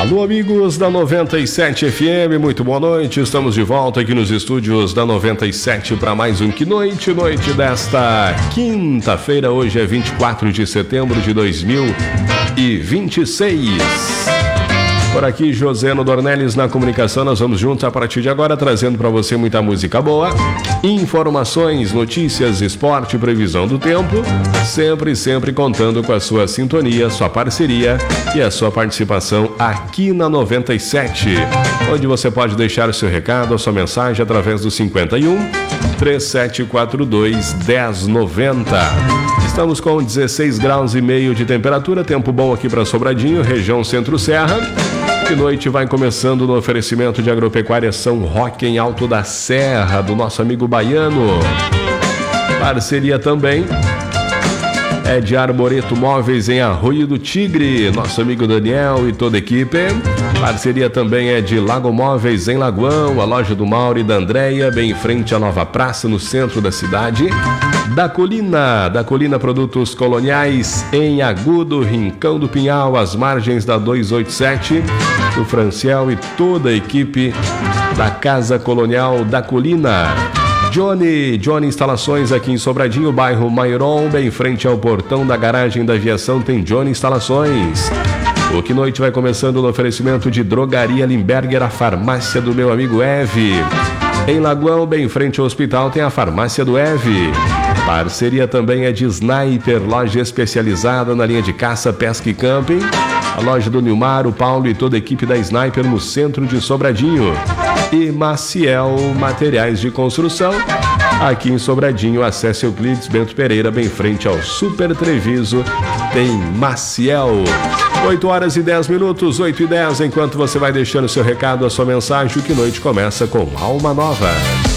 Alô, amigos da 97 FM, muito boa noite. Estamos de volta aqui nos estúdios da 97 para mais um Que Noite, noite desta quinta-feira. Hoje é 24 de setembro de 2026. Por aqui, Joseno Dornelles na comunicação. Nós vamos juntos a partir de agora, trazendo para você muita música boa, informações, notícias, esporte, previsão do tempo, sempre contando com a sua sintonia, sua parceria e a sua participação aqui na 97, onde você pode deixar o seu recado, a sua mensagem através do 51 3742 1090. Estamos com 16 graus e meio de temperatura, tempo bom aqui para Sobradinho, região Centro-Serra. Que noite vai começando no oferecimento de Agropecuária São Roque, em Alto da Serra, do nosso amigo Baiano. Parceria também é de Arboreto Móveis em Arroio do Tigre, nosso amigo Daniel e toda a equipe. Parceria também é de Lago Móveis em Lagoão, a loja do Mauro e da Andréia, bem em frente à Nova Praça, no centro da cidade. Da Colina Produtos Coloniais em Agudo, Rincão do Pinhal, às margens da 287, do Franciel e toda a equipe da Casa Colonial da Colina. Johnny Instalações aqui em Sobradinho, bairro Mairon, bem em frente ao portão da garagem da aviação tem Johnny Instalações. O Que Noite vai começando no oferecimento de Drogaria Limberger, a farmácia do meu amigo Eve. Em Lagoão, bem em frente ao hospital, tem a farmácia do Eve. Parceria também é de Sniper, loja especializada na linha de caça, pesca e camping. A loja do Nilmar, o Paulo e toda a equipe da Sniper no centro de Sobradinho. E Maciel Materiais de Construção. Aqui em Sobradinho, acesse Euclides Bento Pereira, bem em frente ao Super Treviso, tem Maciel. 8 horas e 10 minutos, 8 e 10, enquanto você vai deixando seu recado, a sua mensagem, o Que Noite começa com Alma Nova.